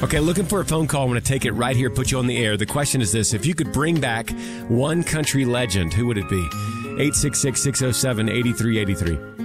Okay, looking for a phone call. I'm going to take it right here, put you on the air. The question is this. If you could bring back one country legend, who would it be? 866-607-8383.